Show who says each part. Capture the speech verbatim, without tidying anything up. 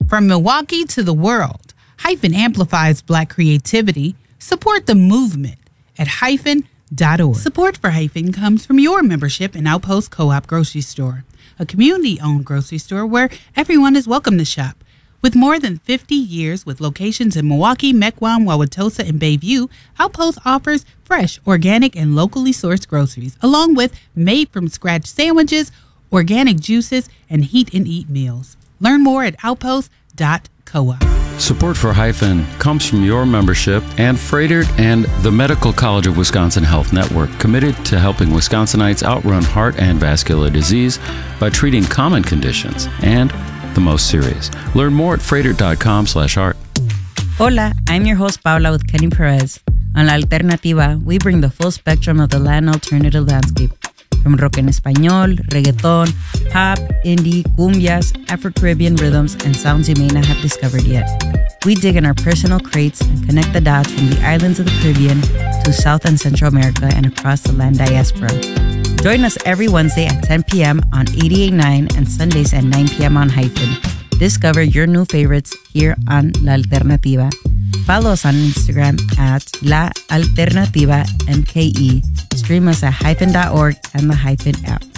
Speaker 1: From Milwaukee to the world, Hyphen amplifies Black creativity. Support the movement at hyphen dot org. Support for Hyphen comes from your membership in Outpost Co-op Grocery Store, a community-owned grocery store where everyone is welcome to shop. With more than fifty years with locations in Milwaukee, Mequon, Wauwatosa, and Bayview, Outpost offers fresh, organic, and locally sourced groceries, along with made-from-scratch sandwiches, organic juices, and heat-and-eat meals. Learn more at outpost dot coop.
Speaker 2: Support for Hyphen comes from your membership and Froedtert and the Medical College of Wisconsin Health Network, committed to helping Wisconsinites outrun heart and vascular disease by treating common conditions and the most serious. Learn more at froedtert dot com slash art.
Speaker 3: Hola, I'm your host Paula with Kenny Perez. On La Alternativa, we bring the full spectrum of the Latin alternative landscape. From rock en español, reggaeton, pop, indie, cumbias, Afro-Caribbean rhythms, and sounds you may not have discovered yet. We dig in our personal crates and connect the dots from the islands of the Caribbean to South and Central America and across the land diaspora. Join us every Wednesday at ten p.m. on eighty-eight point nine and Sundays at nine p.m. on Hyphen. Discover your new favorites here on La Alternativa. Follow us on Instagram at La Alternativa M K E. Stream us at hyphen dot org and the Hyphen app.